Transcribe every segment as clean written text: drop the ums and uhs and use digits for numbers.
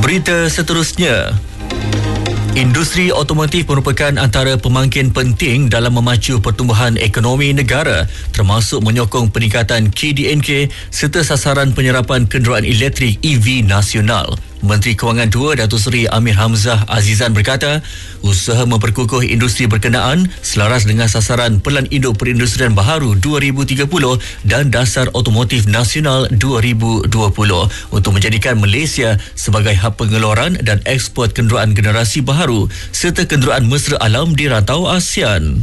Berita seterusnya. Industri otomotif merupakan antara pemangkin penting dalam memacu pertumbuhan ekonomi negara, termasuk menyokong peningkatan KDNK serta sasaran penyerapan kenderaan elektrik EV nasional. Menteri Kewangan II Datuk Seri Amir Hamzah Azizan berkata, usaha memperkukuh industri berkenaan selaras dengan sasaran Pelan Induk Perindustrian Baharu 2030 dan Dasar Otomotif Nasional 2020 untuk menjadikan Malaysia sebagai hub pengeluaran dan ekspor kenderaan generasi baharu serta kenderaan mesra alam di rantau ASEAN.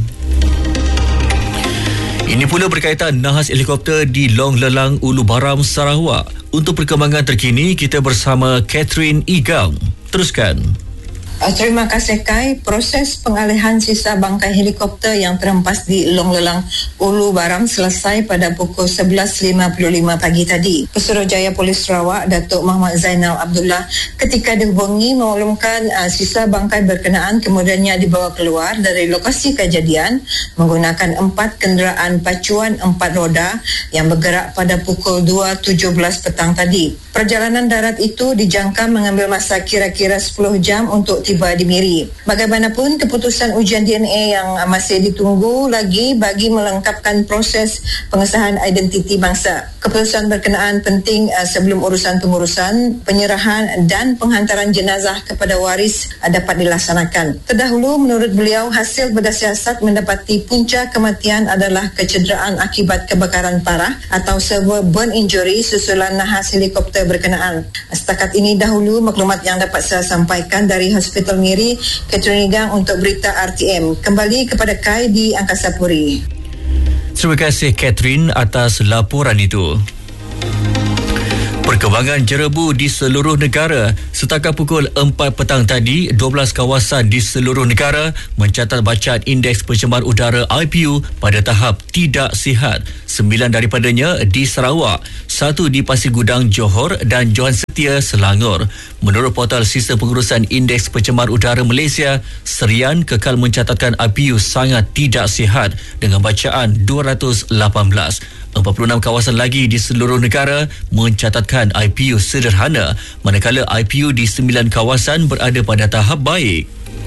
Ini pula berkaitan nahas helikopter di Long Lelang, Ulu Baram, Sarawak. Untuk perkembangan terkini, kita bersama Catherine Igang. Teruskan. Terima kasih Kai. Proses pengalihan sisa bangkai helikopter yang terhempas di Long Lelang, Ulu Baram selesai pada pukul 11.55 pagi tadi. Pesuruhjaya Polis Sarawak Datuk Muhammad Zainal Abdullah ketika dihubungi memaklumkan sisa bangkai berkenaan kemudiannya dibawa keluar dari lokasi kejadian menggunakan 4 kenderaan pacuan 4 roda yang bergerak pada pukul 2.17 petang tadi. Perjalanan darat itu dijangka mengambil masa kira-kira 10 jam untuk tiba di Miri. Bagaimanapun, keputusan ujian DNA yang masih ditunggu lagi bagi melengkapkan proses pengesahan identiti bangsa. Keputusan berkenaan penting sebelum urusan pengurusan, penyerahan dan penghantaran jenazah kepada waris dapat dilaksanakan. Terdahulu, menurut beliau, hasil bedah siasat mendapati punca kematian adalah kecederaan akibat kebakaran parah atau severe burn injury susulan nahas helikopter berkenaan. Setakat ini dahulu maklumat yang dapat saya sampaikan dari Hospital Miri, Catherine Igang untuk berita RTM. Kembali kepada Kai di Angkasa Puri. Terima kasih Catherine atas laporan itu. Perkembangan jerebu di seluruh negara. Setakat pukul 4 petang tadi, 12 kawasan di seluruh negara mencatat bacaan indeks pencemar udara IPU pada tahap tidak sihat. 9 daripadanya di Sarawak, 1 di Pasir Gudang, Johor dan Johan Setia, Selangor. Menurut portal Sistem Pengurusan Indeks Pencemar Udara Malaysia, Serian kekal mencatatkan IPU sangat tidak sihat dengan bacaan 218. 46 kawasan lagi di seluruh negara mencatatkan IPU sederhana, manakala IPU di 9 kawasan berada pada tahap baik.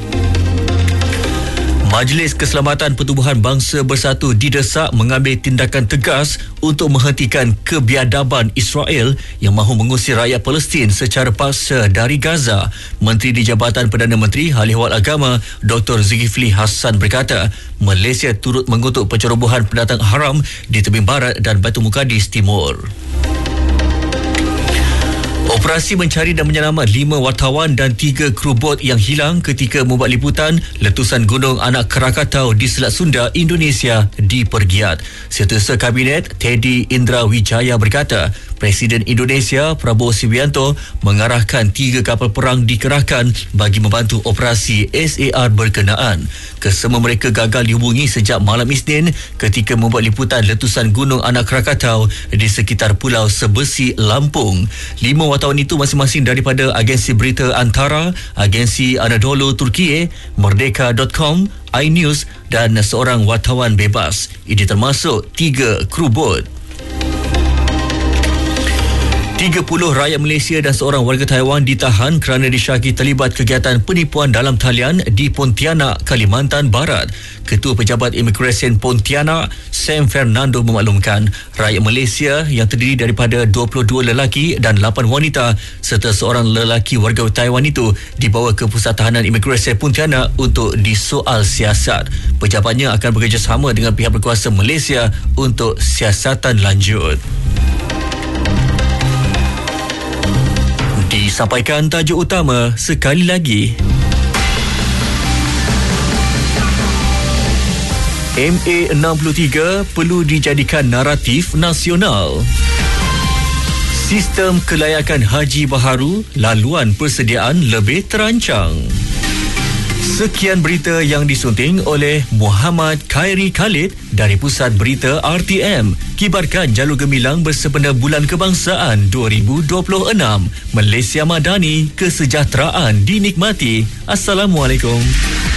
Majlis Keselamatan Pertubuhan Bangsa Bersatu didesak mengambil tindakan tegas untuk menghentikan kebiadaban Israel yang mahu mengusir rakyat Palestin secara paksa dari Gaza. Menteri di Jabatan Perdana Menteri Hal Ehwal Agama Dr. Zulkifli Hassan berkata, Malaysia turut mengutuk pencerobohan pendatang haram di tebing barat dan Baitul Muqaddis Timur. Operasi mencari dan menyelamat 5 wartawan dan 3 kru bot yang hilang ketika membuat liputan letusan Gunung Anak Krakatau di Selat Sunda, Indonesia dipergiat. Setiausaha Kabinet Teddy Indra Wijaya berkata, Presiden Indonesia Prabowo Subianto mengarahkan 3 kapal perang dikerahkan bagi membantu operasi SAR berkenaan. Kesemua mereka gagal dihubungi sejak malam Isnin ketika membuat liputan letusan Gunung Anak Krakatau di sekitar Pulau Sebesi, Lampung. 5 wartawan itu masing-masing daripada agensi berita Antara, agensi Anadolu Turkiye, Merdeka.com, iNews dan seorang wartawan bebas. Ini termasuk 3 kru bot. 30 rakyat Malaysia dan seorang warga Taiwan ditahan kerana disyaki terlibat kegiatan penipuan dalam talian di Pontianak, Kalimantan Barat. Ketua Pejabat Imigresen Pontianak, Sam Fernando memaklumkan rakyat Malaysia yang terdiri daripada 22 lelaki dan 8 wanita serta seorang lelaki warga Taiwan itu dibawa ke Pusat Tahanan Imigresen Pontianak untuk disoal siasat. Pejabatnya akan bekerjasama dengan pihak berkuasa Malaysia untuk siasatan lanjut. Disampaikan tajuk utama sekali lagi. MA63 perlu dijadikan naratif nasional. Sistem kelayakan haji baharu, laluan persediaan lebih terancang. Sekian berita yang disunting oleh Muhammad Khairi Khalid dari Pusat Berita RTM. Kibarkan jalur gemilang bersempena Bulan Kebangsaan 2026. Malaysia Madani, kesejahteraan dinikmati. Assalamualaikum.